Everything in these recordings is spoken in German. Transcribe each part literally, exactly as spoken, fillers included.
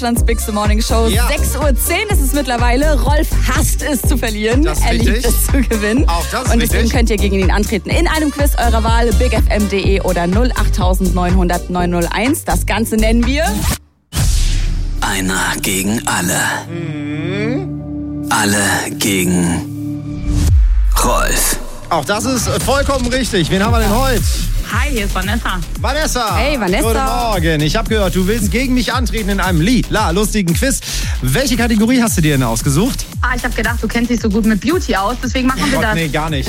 Deutschlands Bigste Morning Show. Ja. sechs Uhr zehn ist es mittlerweile. Rolf hasst es zu verlieren. Das ist er liebt richtig. es zu gewinnen. Auch das ist Und deswegen richtig. könnt ihr gegen ihn antreten. In einem Quiz eurer Wahl. big f m punkt d e oder null acht neun null null neun null eins. Das Ganze nennen wir... Einer gegen alle. Mhm. Alle gegen Rolf. Auch das ist vollkommen richtig. Wen haben wir denn heute? Hi, hier ist Vanessa. Vanessa. Hey, Vanessa. Guten Morgen. Ich habe gehört, du willst gegen mich antreten in einem lila lustigen Quiz. Welche Kategorie hast du dir denn ausgesucht? Ah, ich habe gedacht, du kennst dich so gut mit Beauty aus, deswegen machen wir Gott, das. nee, gar nicht.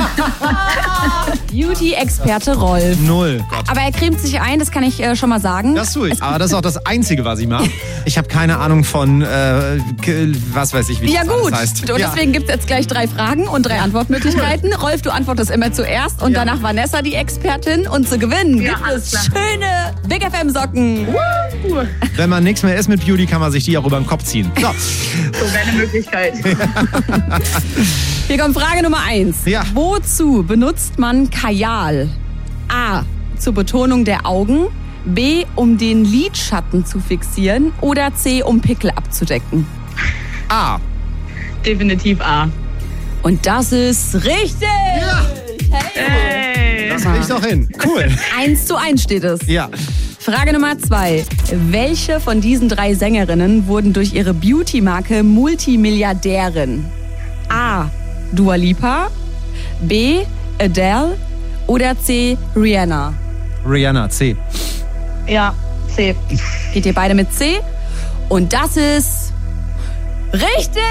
Beauty-Experte Rolf. Null. Gott. Aber er cremt sich ein, das kann ich äh, schon mal sagen. Das tue ich. Aber das ist auch das Einzige, was ich mache. Ich habe keine Ahnung von, äh, k- was weiß ich, wie Ja das gut, alles heißt. und Ja. deswegen gibt es jetzt gleich drei Fragen und drei Antwortmöglichkeiten. Rolf, du antwortest immer zuerst und Ja. danach Vanessa, die Expertin. Und zu gewinnen Ja, gibt alles es klar. schöne Big F M-Socken. Wenn man nichts mehr ist mit Beauty, kann man sich die auch über den Kopf ziehen. So. So wäre eine Möglichkeit. Hier kommt Frage Nummer eins. Ja. Wozu benutzt man Kajal? A. Zur Betonung der Augen. B. Um den Lidschatten zu fixieren. Oder C. Um Pickel abzudecken. A. Definitiv A. Und das ist richtig. Ja. Hey. Das krieg ich doch hin. Cool. Eins zu eins steht es. Ja. Frage Nummer zwei. Welche von diesen drei Sängerinnen wurden durch ihre Beauty-Marke Multimilliardärin? A. Dua Lipa, B. Adele oder C. Rihanna? Rihanna, C. Ja, C. Geht ihr beide mit C? Und das ist richtig!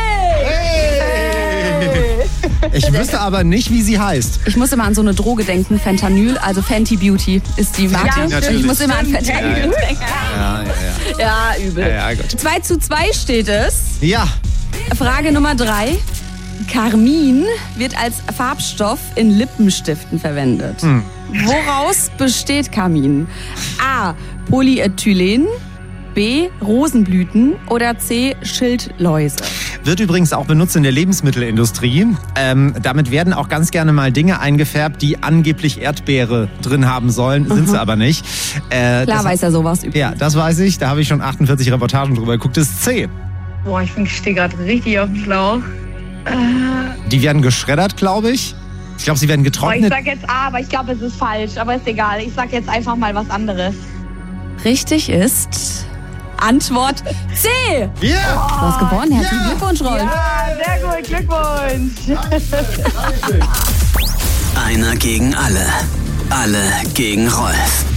Ich wüsste aber nicht, wie sie heißt. Ich muss immer an so eine Droge denken, Fentanyl, also Fenty Beauty ist die Marke. Fenty, natürlich. Ich muss immer an Fentanyl Ja, ja. denken. Ja, ja, Ja, übel. ja. Ja, gut. zwei zu zwei steht es. Ja. Frage Nummer drei. Karmin wird als Farbstoff in Lippenstiften verwendet. Hm. Woraus besteht Karmin? A. Polyethylen, B. Rosenblüten oder C. Schildläuse? Wird übrigens auch benutzt in der Lebensmittelindustrie. Ähm, damit werden auch ganz gerne mal Dinge eingefärbt, die angeblich Erdbeere drin haben sollen, sind sie aber nicht. Äh, Klar das, weiß er sowas übrigens. Ja, das weiß ich. Da habe ich schon achtundvierzig Reportagen drüber geguckt. Das ist C. Boah, ich bin, ich stehe gerade richtig auf dem Schlauch. Die werden geschreddert, glaube ich. Ich glaube, sie werden Boah, ich getrocknet. sag jetzt A, aber ich glaube, es ist falsch. Aber ist egal. Ich sag jetzt einfach mal was anderes. Richtig ist Antwort C. Ja! Du hast gewonnen. Herzlichen Ja. Glückwunsch, Rolf. Ja, sehr gut. Glückwunsch. Einer gegen alle. Alle gegen Rolf.